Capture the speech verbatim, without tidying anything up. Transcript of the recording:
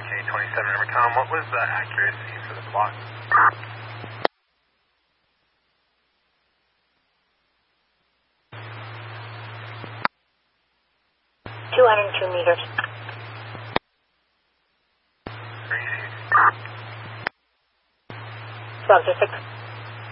K twenty-seven, number Tom, what was the accuracy for the clock? two hundred two meters. Crazy. twelve to six.